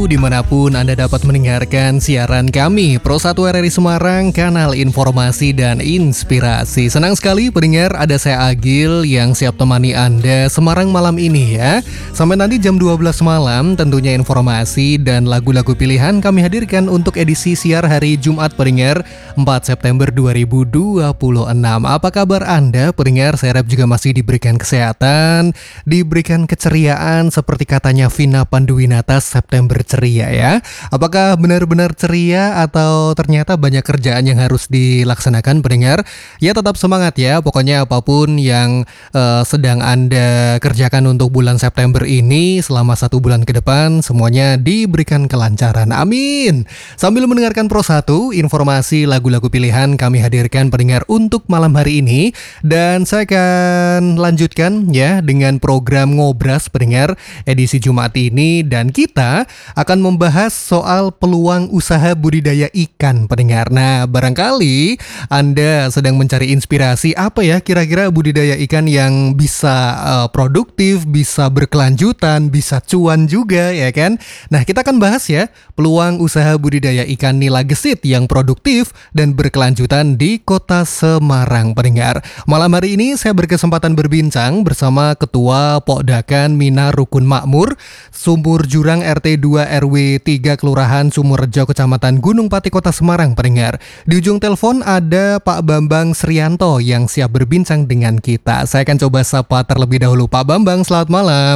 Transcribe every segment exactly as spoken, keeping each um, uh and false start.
satu dimanapun Anda dapat mendengarkan siaran kami Pro satu R R I Semarang, kanal informasi dan inspirasi. Senang sekali pendengar, ada saya Agil yang siap temani Anda Semarang malam ini ya. Sampai nanti jam dua belas malam tentunya informasi dan lagu-lagu pilihan kami hadirkan untuk edisi siar hari Jumat pendengar empat September dua ribu dua puluh enam. Apa kabar Anda pendengar? Saya harap juga masih diberikan kesehatan, diberikan keceriaan seperti katanya Vina Panduwinata, September ceria ya. Apakah benar-benar ceria atau ternyata banyak kerjaan yang harus dilaksanakan pendengar? Ya tetap semangat ya, pokoknya apapun yang uh, sedang Anda kerjakan untuk bulan September ini selama satu bulan ke depan semuanya diberikan kelancaran, amin. Sambil mendengarkan Pro satu, informasi lagu-lagu pilihan kami hadirkan pendengar untuk malam hari ini. Dan saya akan lanjutkan ya dengan program Ngobras pendengar edisi Jumat ini, dan kita akan membahas soal peluang usaha budidaya ikan pendengar. Nah, barangkali Anda sedang mencari inspirasi apa ya kira-kira budidaya ikan yang bisa uh, produktif, bisa berkelanjutan, bisa cuan juga ya kan. Nah, kita akan bahas ya peluang usaha budidaya ikan nila gesit yang produktif dan berkelanjutan di Kota Semarang pendengar. Malam hari ini saya berkesempatan berbincang bersama Ketua Pokdakan Mina Rukun Makmur Sumur Jurang R T dua R W tiga Kelurahan Sumurrejo Kecamatan Gunung Pati Kota Semarang pendengar. Di ujung telepon ada Pak Bambang Srianto yang siap berbincang dengan kita. Saya akan coba sapa terlebih dahulu. Pak Bambang, selamat malam.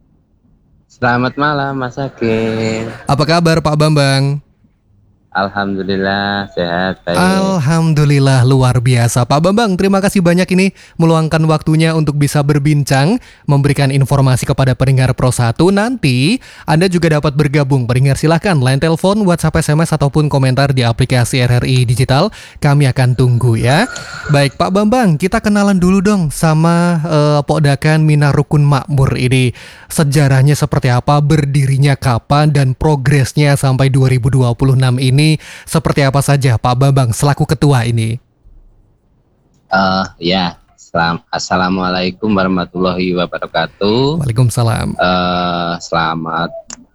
Selamat malam Mas Agil. Apa kabar Pak Bambang? Alhamdulillah sehat. Baik. Alhamdulillah luar biasa. Pak Bambang, terima kasih banyak ini meluangkan waktunya untuk bisa berbincang, memberikan informasi kepada pendengar Pro satu. Nanti Anda juga dapat bergabung pendengar, silahkan line telepon, WhatsApp, S M S ataupun komentar di aplikasi R R I Digital. Kami akan tunggu ya. Baik Pak Bambang, kita kenalan dulu dong sama uh, Pokdakan Mina Rukun Makmur ini. Sejarahnya seperti apa, berdirinya kapan, dan progresnya sampai dua ribu dua puluh enam ini seperti apa saja Pak Bambang selaku ketua ini? Uh, ya, selam, Assalamualaikum warahmatullahi wabarakatuh. Waalaikumsalam. Uh, selamat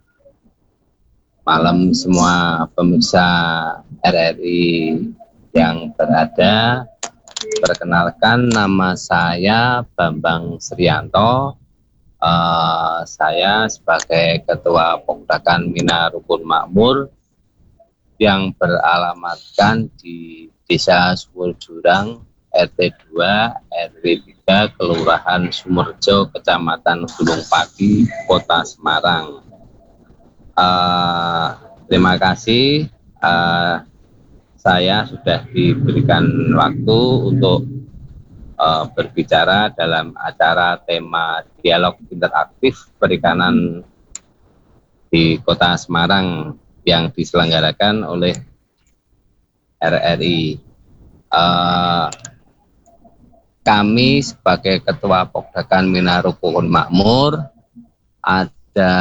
malam semua pemirsa R R I yang berada. Perkenalkan, nama saya Bambang Srianto. Uh, saya sebagai Ketua Pokdakan Mina Rukun Makmur yang beralamatkan di Desa Sumur Jurang R T dua R W tiga Kelurahan Sumurrejo Kecamatan Gunung Pati Kota Semarang. Uh, terima kasih uh, saya sudah diberikan waktu untuk uh, berbicara dalam acara tema dialog interaktif perikanan di Kota Semarang yang diselenggarakan oleh R R I. Uh, kami sebagai Ketua Pokdakan Mina Rukun Makmur ada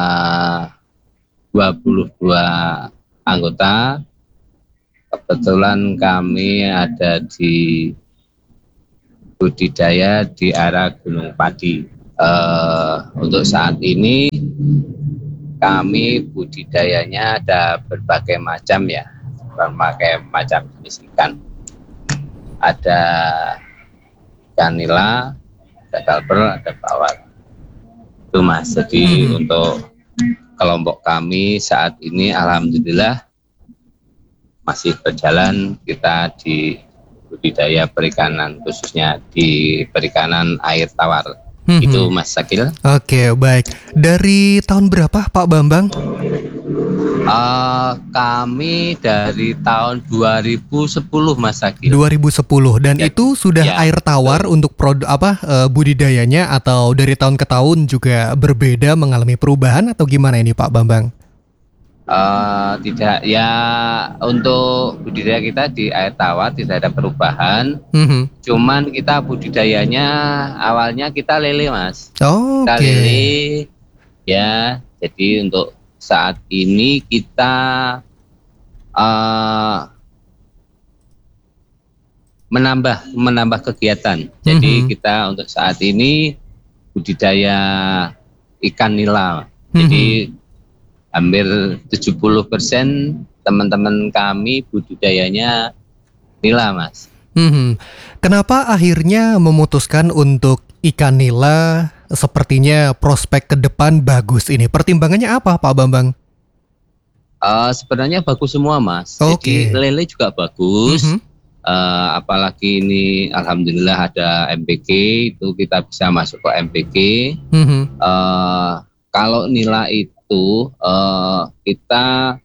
dua puluh dua anggota. Kebetulan kami ada di budidaya di area Gunung Pati. Uh, untuk saat ini kami budidayanya ada berbagai macam ya, berbagai macam jenis ikan. Ada ikan nila, ada kalper, ada bawal. Itu Mas. Jadi hmm. untuk kelompok kami saat ini alhamdulillah masih berjalan kita di budidaya perikanan, khususnya di perikanan air tawar. Hmm. Itu Mas Sakil. Oke, baik. Dari tahun berapa Pak Bambang? Uh, kami dari tahun dua ribu sepuluh Mas Sakil. dua ribu sepuluh, dan ya, itu sudah ya, air tawar betul. Untuk produk apa uh, budidayanya, atau dari tahun ke tahun juga berbeda, mengalami perubahan atau gimana ini Pak Bambang? Uh, tidak ya, untuk budidaya kita di air tawar tidak ada perubahan. Mm-hmm. Cuman kita budidayanya awalnya kita lele Mas. Oh, kita okay. lele ya. Jadi untuk saat ini kita uh, menambah menambah kegiatan. Jadi mm-hmm. kita untuk saat ini budidaya ikan nila. Mm-hmm. Jadi hampir tujuh puluh persen teman-teman kami budidayanya nila, Mas. Mhm. Kenapa akhirnya memutuskan untuk ikan nila? Sepertinya prospek ke depan bagus ini. Pertimbangannya apa, Pak Bambang? Uh, sebenarnya bagus semua, Mas. Oke. Jadi lele juga bagus. Mhm. Uh, apalagi ini alhamdulillah ada M P K, itu kita bisa masuk ke M P K. Mhm. Uh, kalau nila itu uh, kita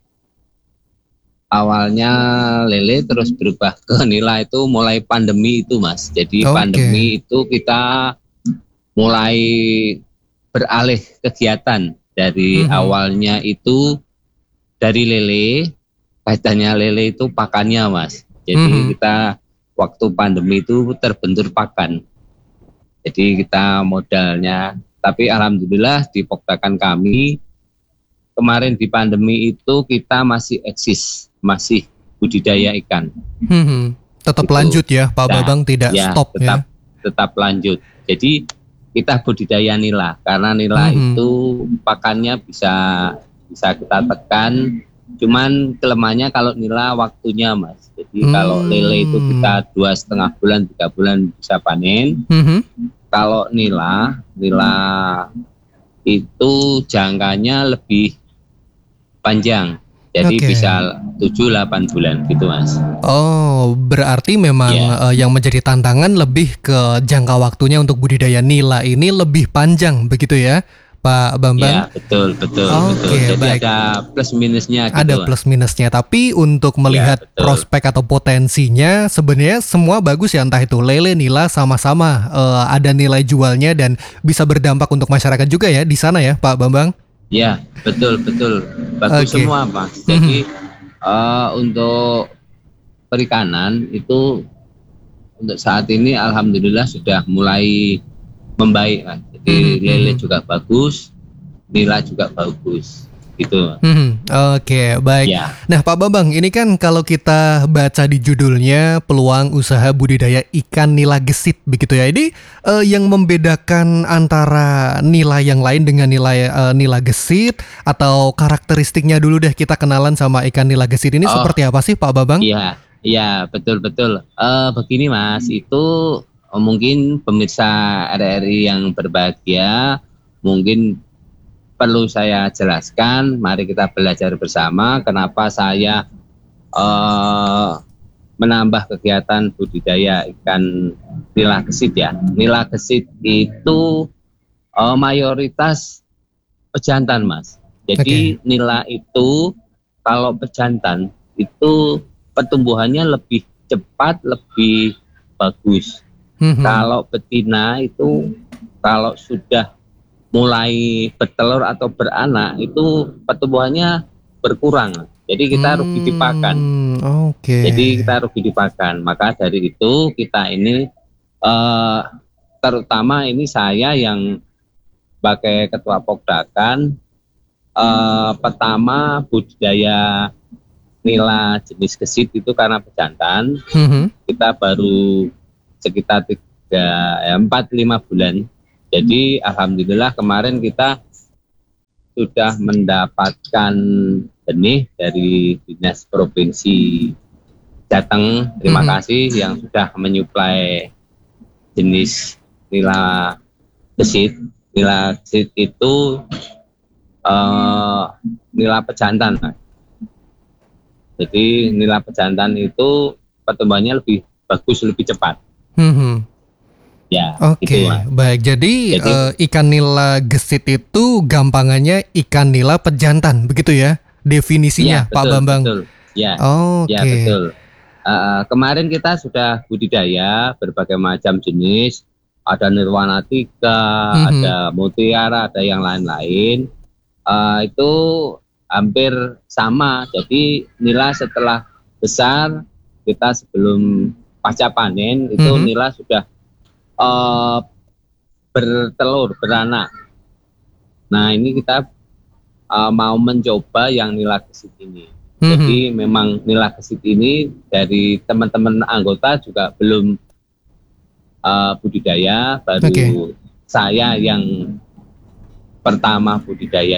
awalnya lele terus berubah ke nila itu mulai pandemi itu, Mas. Jadi Oke. pandemi itu kita mulai beralih kegiatan dari Mhm. awalnya itu dari lele, kaitannya lele itu pakannya, Mas. Jadi Mhm. kita waktu pandemi itu terbentur pakan. Jadi kita modalnya, tapi alhamdulillah di Pokdakan kami kemarin di pandemi itu kita masih eksis, masih budidaya ikan. Mhm. Tetap Gitu. lanjut ya, Pak Nah, Bambang, tidak ya, stop tetap, ya. tetap lanjut. Jadi kita budidaya nila, karena nila Mhm. itu pakannya bisa bisa kita tekan. Cuman kelemahannya kalau nila waktunya, Mas. Jadi kalau lele itu kita Hmm. dua setengah bulan, tiga bulan bisa panen. Mhm. Kalau nila, nila itu jangkanya lebih panjang. Jadi Oke. bisa tujuh delapan bulan gitu, Mas. Oh, berarti memang Ya. eh, yang menjadi tantangan lebih ke jangka waktunya untuk budidaya nila ini lebih panjang begitu ya, Pak Bambang? Ya, betul, betul, betul. Oke, Jadi baik. ada plus minusnya gitu, Ada Mas. plus minusnya, tapi untuk Ya, melihat betul. prospek atau potensinya sebenarnya semua bagus ya, entah itu lele, nila sama-sama eh, ada nilai jualnya dan bisa berdampak untuk masyarakat juga ya di sana ya, Pak Bambang? Ya, betul, betul. Bagus Oke. semua, Mas. Mhm. Jadi eh, untuk perikanan itu untuk saat ini alhamdulillah sudah mulai membaik, Mas. Jadi Mhm, lele mhm. juga bagus, nila juga bagus, gitu. Mhm. Oke, baik. Ya, Nah, Pak Bambang, ini kan kalau kita baca di judulnya peluang usaha budidaya ikan nila gesit begitu ya. Ini eh, yang membedakan antara nila yang lain dengan nilai eh, nila gesit atau karakteristiknya dulu deh, kita kenalan sama ikan nila gesit ini oh seperti apa sih, Pak Bambang? iya, iya, betul, betul. Eh, begini, Mas, itu eh, mungkin pemirsa R R I yang berbahagia, mungkin perlu saya jelaskan. Mari kita belajar bersama kenapa saya eh, menambah kegiatan budidaya ikan nila gesit ya. Nila gesit itu eh, mayoritas pejantan, Mas. Jadi Oke. nila itu kalau pejantan itu pertumbuhannya lebih cepat, lebih bagus. Mhm. Kalau betina itu kalau sudah mulai bertelur atau beranak itu pertumbuhannya berkurang. Jadi kita rugi di pakan. Hmm, oke. Jadi kita rugi di pakan. Maka dari itu kita ini eh, terutama ini saya yang sebagai ketua Pokdakan eh, pertama budidaya nila jenis gesit itu karena pejantan Mhm. kita baru sekitar tiga, ya, empat lima bulan. Jadi alhamdulillah kemarin kita sudah mendapatkan benih dari Dinas Provinsi Jateng. Terima Mhm. kasih yang sudah menyuplai jenis nila gesit. Nila gesit itu eh, nila pejantan, Mas. Jadi nila pejantan itu pertumbuhannya lebih bagus, lebih cepat. Mhm. Ya, Oke, gitu, Mas. baik. Jadi, Jadi eh, ikan nila gesit itu gampangannya ikan nila pejantan, begitu ya definisinya, iya, Pak betul, Bambang? betul. Ya, ya, Oke. betul. Eh, kemarin kita sudah budidaya berbagai macam jenis, ada nirwana tiga, Mhm. ada mutiara, ada yang lain-lain. Eh, itu hampir sama. Jadi nila setelah besar, kita sebelum pasca panen itu Mhm. nila sudah eh, bertelur, beranak. Nah ini kita eh, mau mencoba yang nila gesit ini. Mhm. Jadi memang nila gesit ini dari teman-teman anggota juga belum eh, budidaya, baru Oke. saya yang pertama budidaya ini.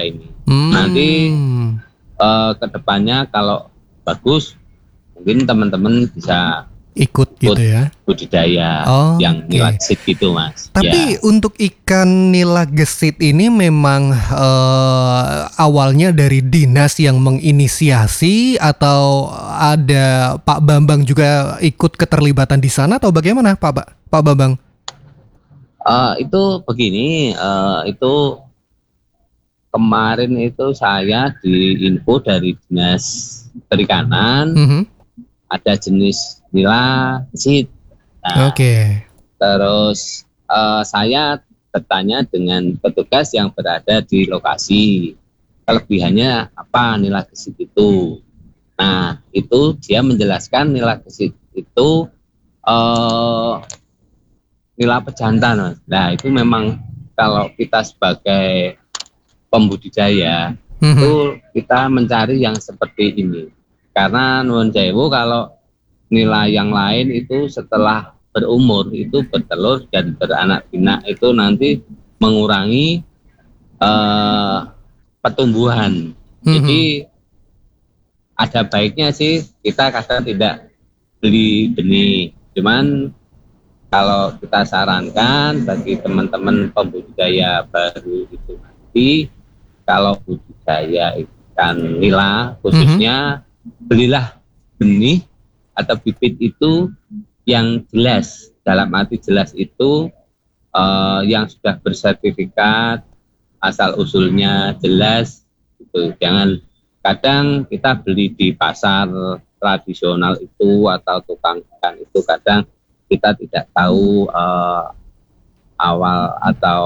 Nanti Hmm. eh, kedepannya kalau bagus, mungkin teman-teman bisa Ikut ikut gitu ya. budidaya Oke. yang nila gesit gitu, Mas. Tapi Ya. untuk ikan nila gesit ini memang eh, awalnya dari dinas yang menginisiasi atau ada Pak Bambang juga ikut keterlibatan di sana atau bagaimana Pak Ba- Pak Bambang? Eh, itu begini, eh, itu kemarin itu saya diinfo dari dinas perikanan, Mhm. ada jenis nila gesit. Nah, Oke. terus eh, saya bertanya dengan petugas yang berada di lokasi, kelebihannya apa nila gesit itu. Nah, itu dia menjelaskan nila gesit itu eh, nila pejantan, Mas. Nah, itu memang kalau kita sebagai pembudidaya Mhm. itu kita mencari yang seperti ini. Karena nuwun sewu kalau nilai yang lain itu setelah berumur itu bertelur dan beranak pinak itu nanti mengurangi eh, pertumbuhan. Mhm. Jadi ada baiknya sih kita kadang tidak beli benih. Cuman kalau kita sarankan bagi teman-teman pembudidaya baru itu nanti kalau budidaya ikan nila khususnya belilah benih atau bibit itu yang jelas, dalam arti jelas itu eh, yang sudah bersertifikat, asal usulnya jelas gitu. Jangan kadang kita beli di pasar tradisional itu atau tukang ikan itu kadang kita tidak tahu eh, awal atau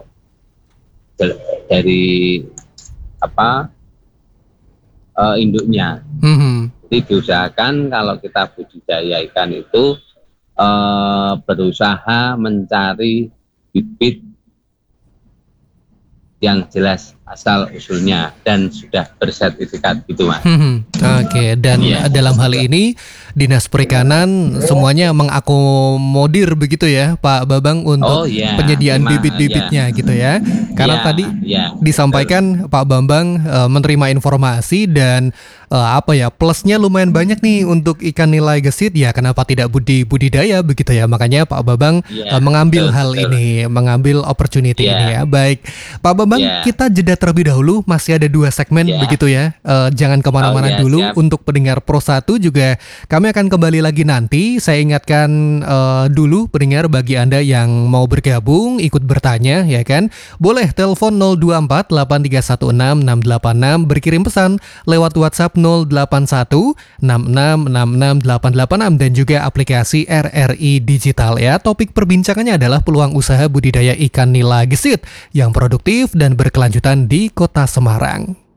dari apa eh, induknya. Mhm. Jadi diusahakan kalau kita budidaya ikan itu eh, berusaha mencari bibit yang jelas asal usulnya dan sudah bersertifikat gitu, Mas. Hmm, Oke, dan Iya. dalam hal ini Dinas Perikanan semuanya mengakomodir begitu ya, Pak Babang Oh untuk iya, penyediaan memang, bibit-bibitnya gitu ya. Karena Iya, tadi iya, disampaikan Pak Bambang eh, menerima informasi dan eh, apa ya plusnya lumayan banyak nih untuk ikan nilai gesit ya. Kenapa tidak budi budidaya begitu ya? Makanya Pak Bambang Iya, eh, mengambil betul, hal betul. ini, mengambil opportunity Iya. ini ya. Baik, Pak Bambang, Iya. kita jeda terlebih dahulu. Masih ada dua segmen Iya. begitu ya. Eh, jangan kemana-mana Oh, iya, dulu. siap. Untuk pendengar Pro satu juga kami akan kembali lagi nanti. Saya ingatkan eh, dulu pendengar bagi Anda yang mau bergabung, ikut bertanya ya kan. Boleh telepon nol dua empat delapan tiga satu enam enam delapan enam, berkirim pesan lewat WhatsApp nol delapan satu enam enam enam enam delapan delapan enam dan juga aplikasi R R I Digital ya. Topik perbincangannya adalah peluang usaha budidaya ikan nila gesit yang produktif dan berkelanjutan di Kota Semarang.